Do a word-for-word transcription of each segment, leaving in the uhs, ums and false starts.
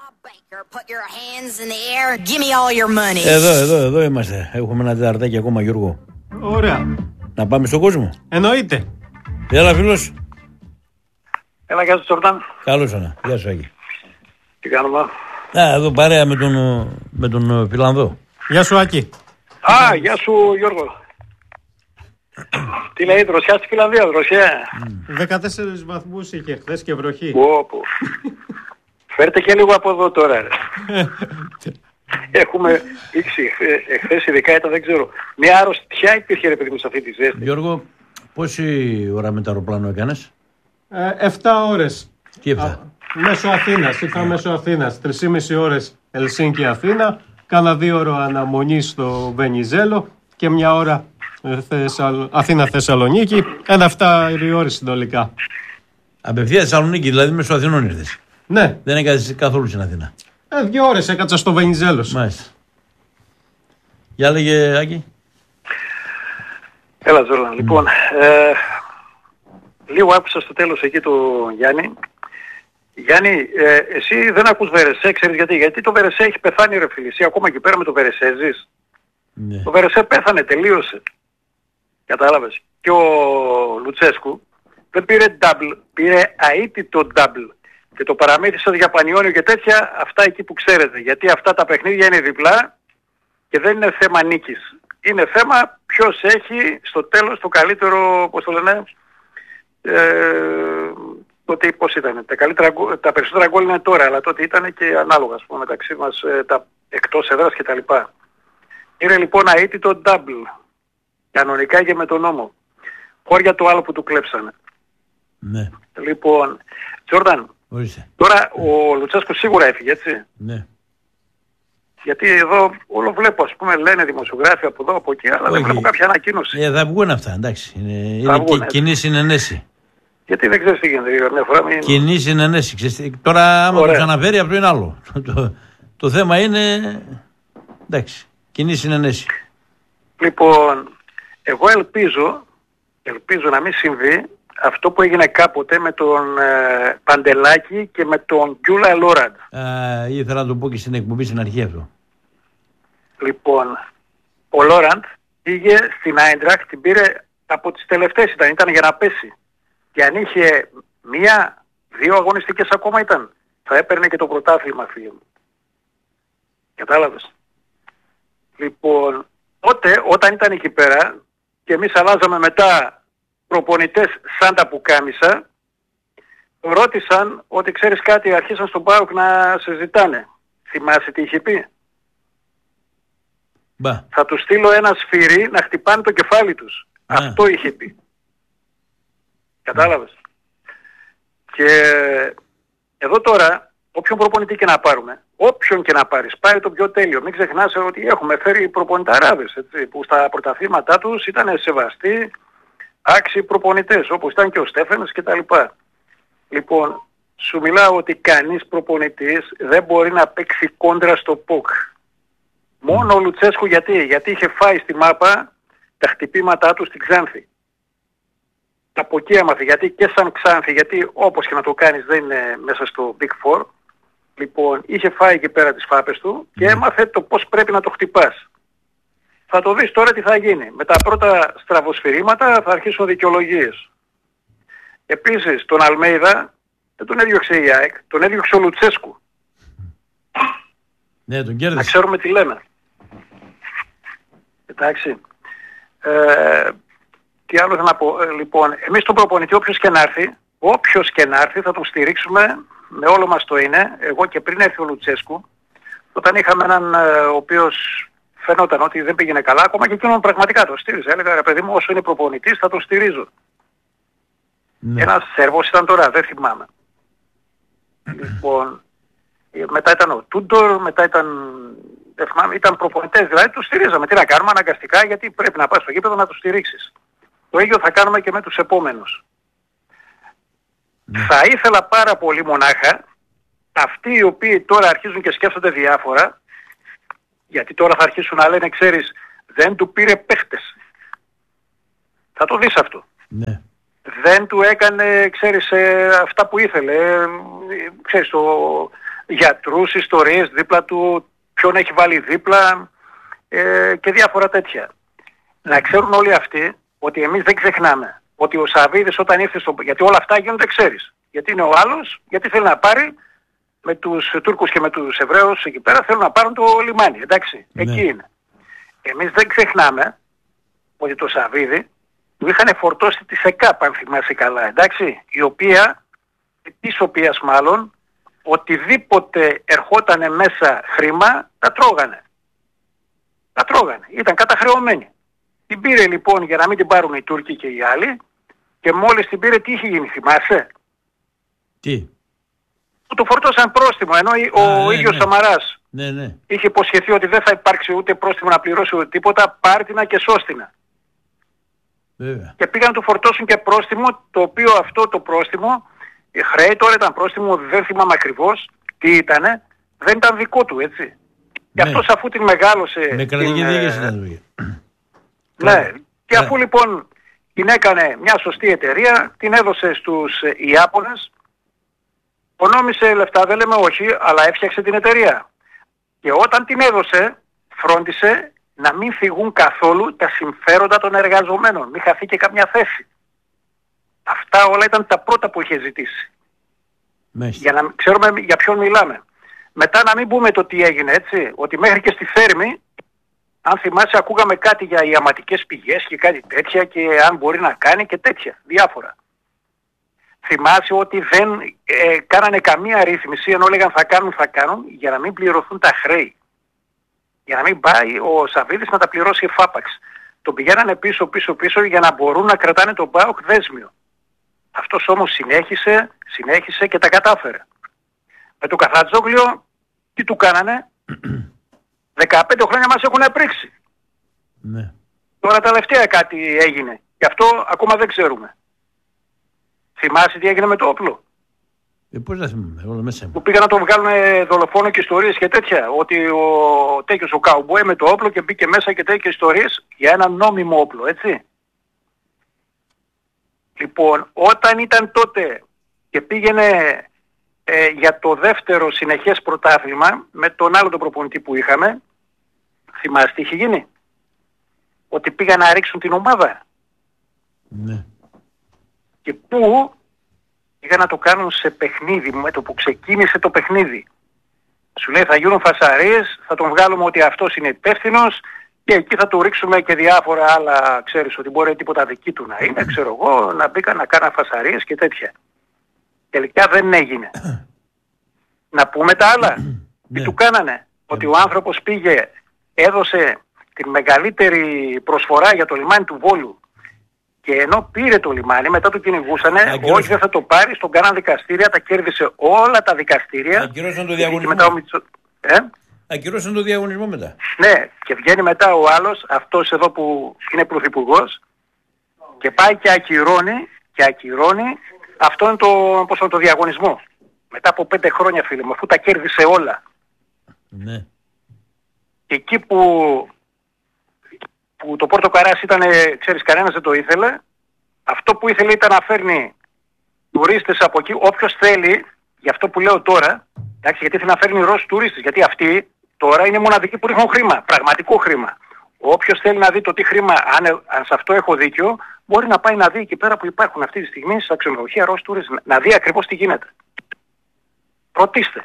Εδώ, εδώ, εδώ είμαστε. Έχουμε ένα τεταρτάκι ακόμα, Γιώργο. Ωραία. Να πάμε στον κόσμο. Εννοείται. Έλα, φίλος. Έλα, γεια σου, Τζορντάν. Καλώς ήρθα. Γεια σου, Άγγι. Τι κάνουμε? Α, εδώ παρέα με τον, με τον Φιλανδό. Γεια σου, Άκη. Α, γεια σου, Γιώργο. Τι λέει, δροσιά στη Φιλανδία, δροσιά. δεκατέσσερις βαθμούς είχε χθες και βροχή. Πω. Φέρτε και λίγο από εδώ τώρα. Ρε. Έχουμε ήξει, εχθές ειδικά ήταν, δεν ξέρω. Μια αρρωστιά υπήρχε, ρε παιδί μου, σε αυτή τη ζέστη. Γιώργο, πόση ώρα με το αεροπλάνο έκανες? Ε, εφτά ώρες. Τι εφτά? Μέσω Αθήνας, ήρθα μέσω Αθήνας. Τρεις και μισή ώρες Ελσίνκι Αθήνα. Κάνα δύο ώρα αναμονή στο Βενιζέλο και μια ώρα Θεσσαλ... Αθήνα-Θεσσαλονίκη. Ένα εφτά ώρες συνολικά. Απευθεία Θεσσαλονίκη, δηλαδή μέσω Αθηνών ήρθες? Ναι. Δεν έκατες καθόλου στην Αθήνα? Ε, δύο ώρες έκατσα στο Βενιζέλο. Μάλιστα. Για λέγε, Άκη. Έλα, Ζόρλαν. Mm. Λοιπόν, ε, λίγο άκουσα στο τέλος εκεί το Γιάννη. Γιάννη, ε, εσύ δεν ακούς Βερεσέ, ξέρεις γιατί? Γιατί το Βερεσέ έχει πεθάνει, ρε φίλοι. Εσύ ακόμα εκεί πέρα με το Βερεσέ ζεις. Ναι. Το Βερεσέ πέθανε, τελείωσε. Κατάλαβες. Και ο Λουτσέσκου δεν πήρε double, πήρε αίτητο double. Και το παραμύθισε για Πανιόνιο και τέτοια, αυτά εκεί που ξέρετε. Γιατί αυτά τα παιχνίδια είναι διπλά και δεν είναι θέμα νίκης. Είναι θέμα ποιος έχει στο τέλος το καλύτερο, πώς το λένε, ε, τότε πώς ήταν. Τα, καλύτερα, τα περισσότερα γκολ είναι τώρα, αλλά τότε ήταν και ανάλογα, ας πούμε, μεταξύ μας, ε, τα εκτός έδρας και τα λοιπά. Είναι λοιπόν αίτητο double. Κανονικά και με τον νόμο. Χώρια το άλλο που του κλέψανε. Ναι. Λοιπόν, Τζόρνταν, τώρα ο Λουτσέσκου σίγουρα έφυγε, έτσι. Ναι. Γιατί εδώ όλο βλέπω, ας πούμε, λένε δημοσιογράφοι από εδώ, από εκεί, αλλά όχι, δεν βλέπω κάποια ανακοίνωση. Ε, θα βγουν αυτά, εντάξει. Είναι, είναι βγουν, κοινή συνενέση. Γιατί δεν ξέρεις τι γίνεται, μια φορά μην... Κοινή συνενέση. Ξέρεις, τώρα άμα τους αναφέρει αυτό είναι άλλο. το, το θέμα είναι, εντάξει, κοινή συνενέση. Λοιπόν, εγώ ελπίζω, ελπίζω να μην συμβεί αυτό που έγινε κάποτε με τον ε, Παντελάκη και με τον Γκιούλα Λόραντ. Α, ήθελα να το πω και στην εκπομπή στην αρχή αυτό. Λοιπόν, ο Λόραντ πήγε στην Άιντραχτ, την πήρε από τις τελευταίες ήταν, ήταν για να πέσει. Και αν είχε μία, δύο αγωνιστικές ακόμα ήταν, θα έπαιρνε και το πρωτάθλημα, φίλε μου. Κατάλαβες. Λοιπόν, τότε όταν ήταν εκεί πέρα και εμείς αλλάζαμε μετά προπονητές σαν τα πουκάμισα, ρώτησαν ότι ξέρεις κάτι, αρχίσαν στον ΠΑΟΚ να συζητάνε. Θυμάσαι τι είχε πει? Μπα. Θα τους στείλω ένα σφυρί να χτυπάνε το κεφάλι τους. Α. Αυτό είχε πει. Κατάλαβες. Α. Και εδώ τώρα, όποιον προπονητή και να πάρουμε, όποιον και να πάρεις, πάρει το πιο τέλειο. Μην ξεχνάς ότι έχουμε φέρει προπονηταράδες, έτσι, που στα πρωταθλήματά τους ήταν σεβαστοί, άξιοι προπονητές, όπως ήταν και ο Στέφενς και τα λοιπά. Λοιπόν, σου μιλάω ότι κανείς προπονητής δεν μπορεί να παίξει κόντρα στο ΠΟΚ. Μόνο ο Λουτσέσκου γιατί, γιατί είχε φάει στη μάπα τα χτυπήματά του στην Ξάνθη. Από εκεί έμαθε, γιατί και σαν Ξάνθη, γιατί όπως και να το κάνεις δεν είναι μέσα στο Big Four. Λοιπόν, είχε φάει εκεί πέρα τις φάπες του και έμαθε το πώς πρέπει να το χτυπάς. Θα το δεις τώρα τι θα γίνει. Με τα πρώτα στραβοσφυρήματα θα αρχίσουν δικαιολογίες. Επίσης, τον Αλμέιδα δεν τον έδιωξε η ΑΕΚ, τον έδιωξε ο Λουτσέσκου. Ναι, τον κέρδισε. Να ξέρουμε τι λέμε. Εντάξει. Ε, τι άλλο θα να πω. Ε, λοιπόν, εμείς τον προπονητή όποιος και να έρθει, όποιος και να έρθει θα τον στηρίξουμε με όλο μας το είναι. Εγώ και πριν έρθει ο Λουτσέσκου, όταν είχαμε έναν ε, ο οποίος φαινόταν ότι δεν πήγαινε καλά, ακόμα και εκείνον πραγματικά τον στήριζε. Έλεγα, ρε παιδί μου, όσο είναι προπονητής θα τον στηρίζω. Ναι. Ένας Σέρβος ήταν τώρα, δεν θυμάμαι. Λοιπόν, μετά ήταν ο Τούντορ, μετά ήταν, δεν θυμάμαι, ήταν προπονητές, δηλαδή τους στηρίζαμε. Τι να κάνουμε αναγκαστικά, γιατί πρέπει να πας στο γήπεδο να τους στηρίξεις. Το ίδιο θα κάνουμε και με τους επόμενους. Ναι. Θα ήθελα πάρα πολύ μονάχα, αυτοί οι οποίοι τώρα αρχίζουν και σκέφτονται διάφορα, γιατί τώρα θα αρχίσουν να λένε, ξέρεις, δεν του πήρε παίχτες. Θα το δεις αυτό. Ναι. Δεν του έκανε, ξέρεις, ε, αυτά που ήθελε. Ε, ξέρεις, το, γιατρούς, ιστορίες δίπλα του, ποιον έχει βάλει δίπλα ε, και διάφορα τέτοια. Να ξέρουν όλοι αυτοί ότι εμείς δεν ξεχνάμε ότι ο Σαββίδης όταν ήρθε στο... γιατί όλα αυτά γίνονται, ξέρεις. Γιατί είναι ο άλλος, γιατί θέλει να πάρει με τους Τούρκους και με τους Εβραίους εκεί πέρα, θέλουν να πάρουν το λιμάνι, εντάξει. Ναι. Εκεί είναι. Εμείς δεν ξεχνάμε ότι το Σαββίδη του είχαν φορτώσει τη ΣΕΚΑΠ, αν θυμάσαι καλά, εντάξει, η οποία, της οποίας μάλλον, οτιδήποτε ερχότανε μέσα χρήμα, τα τρώγανε. Τα τρώγανε. Ήταν καταχρεωμένοι. Την πήρε λοιπόν για να μην την πάρουν οι Τούρκοι και οι άλλοι και μόλις την πήρε τι είχε γίνει, θυμάσαι? Τι? Που το φορτώσαν πρόστιμο, ενώ Α, ο ναι, ίδιος ναι. Σαμαράς ναι, ναι. είχε υποσχεθεί ότι δεν θα υπάρξει ούτε πρόστιμο να πληρώσει ούτε τίποτα, πάρτινα και σώστινα. Βέβαια. Και πήγαν να του φορτώσουν και πρόστιμο, το οποίο αυτό το πρόστιμο, η χρέη τώρα ήταν πρόστιμο, δεν θυμάμαι ακριβώς τι ήτανε, δεν ήταν δικό του, έτσι. Ναι. Και αυτός αφού την μεγάλωσε... Με κρατική διοίκηση ήταν δουλειά. Ναι, και αφού λοιπόν την έκανε μια σωστή εταιρεία, την έδωσε στους Ιάπωνες, οικονόμησε λεφτά, δεν λέμε όχι, αλλά έφτιαξε την εταιρεία. Και όταν την έδωσε, φρόντισε να μην φυγούν καθόλου τα συμφέροντα των εργαζομένων, μην χαθεί και καμιά θέση. Αυτά όλα ήταν τα πρώτα που είχε ζητήσει. Μάλιστα. Για να ξέρουμε για ποιον μιλάμε. Μετά να μην πούμε το τι έγινε, έτσι, ότι μέχρι και στη Θέρμη, αν θυμάσαι, ακούγαμε κάτι για ιαματικές πηγές και κάτι τέτοια και αν μπορεί να κάνει και τέτοια, διάφορα. Θυμάσαι ότι δεν ε, κάνανε καμία ρύθμιση, ενώ έλεγαν θα κάνουν, θα κάνουν, για να μην πληρωθούν τα χρέη. Για να μην πάει ο Σαββίδης να τα πληρώσει εφάπαξ. Τον πηγαίνανε πίσω, πίσω, πίσω για να μπορούν να κρατάνε τον ΠΑΟΚ δέσμιο. Αυτός όμως συνέχισε, συνέχισε και τα κατάφερε. Με το Καθατζόγλιο, τι του κάνανε? δεκαπέντε χρόνια μας έχουν επρίξει. Ναι. Τώρα τελευταία κάτι έγινε. Και αυτό ακόμα δεν ξέρουμε. Θυμάσαι τι έγινε με το όπλο? Ε, πώς να θυμάμαι, όλα μέσα μου. Που πήγαν να τον βγάλουν δολοφόνο και ιστορίες και τέτοια. Ότι ο τέτοιος ο Καουμπόι με το όπλο και μπήκε μέσα και τέτοιες ιστορίες για ένα νόμιμο όπλο, έτσι. Λοιπόν, όταν ήταν τότε και πήγαινε ε, για το δεύτερο συνεχές πρωτάθλημα με τον άλλο τον προπονητή που είχαμε, θυμάσαι τι είχε γίνει? Ότι πήγαν να ρίξουν την ομάδα. Ναι. Και πού? Πήγαν να το κάνουν σε παιχνίδι, με το που ξεκίνησε το παιχνίδι. Σου λέει θα γίνουν φασαρίες, θα τον βγάλουμε ότι αυτός είναι υπεύθυνος και εκεί θα του ρίξουμε και διάφορα άλλα, ξέρεις ότι μπορεί τίποτα δική του να είναι, ξέρω εγώ, να μπήκαν να κάνουν φασαρίες και τέτοια. Τελικά δεν έγινε. Να πούμε τα άλλα. Τι του κάνανε? Ότι ο άνθρωπος πήγε, έδωσε τη μεγαλύτερη προσφορά για το λιμάνι του Βόλου. Και ενώ πήρε το λιμάνι, μετά του κυνηγούσανε, Ακυρώσαν. όχι δεν θα το πάρει, τον κάναν δικαστήρια, τα κέρδισε όλα τα δικαστήρια. Ακυρώσαν το διαγωνισμό. Μετά ο Μητσο... ε? Ακυρώσαν το διαγωνισμό μετά. Ναι, και βγαίνει μετά ο άλλος, αυτός εδώ που είναι πρωθυπουργός, και πάει και ακυρώνει, και ακυρώνει αυτόν το, πώς είναι, το διαγωνισμό. Μετά από πέντε χρόνια, φίλε μου, αφού τα κέρδισε όλα. Ναι. Και εκεί που... που το Πόρτο Καράς ήταν, ξέρεις, κανένας δεν το ήθελε. Αυτό που ήθελε ήταν να φέρνει τουρίστες από εκεί, όποιος θέλει, γι' αυτό που λέω τώρα, εντάξει, γιατί ήθελε να φέρνει Ρώσους τουρίστες, γιατί αυτοί τώρα είναι μοναδικοί που ρίχνουν χρήμα, πραγματικό χρήμα. Όποιος θέλει να δει το τι χρήμα, αν, αν σε αυτό έχω δίκιο, μπορεί να πάει να δει εκεί πέρα που υπάρχουν αυτή τη στιγμή στα ξενοδοχεία Ρώσους τουρίστες, να δει ακριβώς τι γίνεται. Ρωτήστε.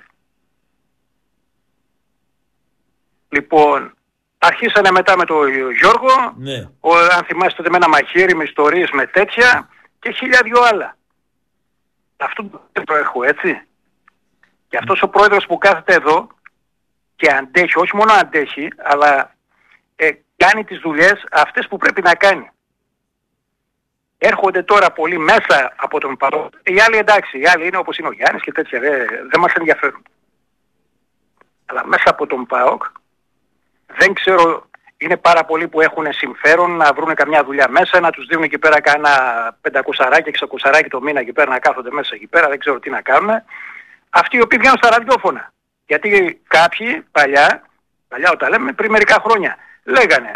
Λοιπόν, αρχίσανε μετά με τον Γιώργο, ναι. ο, αν θυμάστε τότε με ένα μαχαίρι, με ιστορίες, με τέτοια και χίλια δυο άλλα. Αυτό το έχω, έτσι. Και αυτός ο πρόεδρος που κάθεται εδώ και αντέχει, όχι μόνο αντέχει, αλλά ε, κάνει τις δουλειές αυτές που πρέπει να κάνει. Έρχονται τώρα πολλοί μέσα από τον ΠΑΟΚ. Οι άλλοι εντάξει, οι άλλοι είναι όπως είναι ο Γιάννης και τέτοια, δεν, δεν μας ενδιαφέρουν. Αλλά μέσα από τον ΠΑΟΚ δεν ξέρω, είναι πάρα πολλοί που έχουν συμφέρον να βρουν καμιά δουλειά μέσα, να τους δίνουν εκεί πέρα κάνα πεντακοσαράκι, εξακοσαράκι το μήνα εκεί πέρα να κάθονται μέσα εκεί πέρα, δεν ξέρω τι να κάνουν. Αυτοί οι οποίοι βγαίνουν στα ραδιόφωνα. Γιατί κάποιοι παλιά, παλιά όταν λέμε πριν μερικά χρόνια, λέγανε